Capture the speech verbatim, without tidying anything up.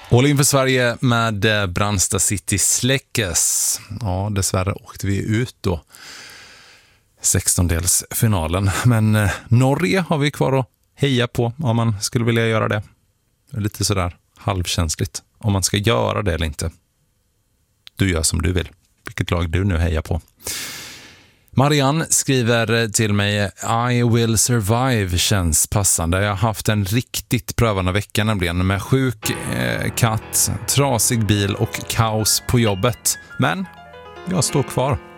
All in för Sverige med Brandsta City släckes. Ja, dessvärre åkte vi ut då. sextondelsfinalen. Men Norge har vi kvar att heja på om man skulle vilja göra det. Det är lite sådär halvkänsligt om man ska göra det eller inte. Du gör som du vill. Vilket lag du nu hejar på. Marianne skriver till mig: I will survive känns passande. Jag har haft en riktigt prövande vecka nämligen med sjuk eh, katt, trasig bil och kaos på jobbet. Men jag står kvar.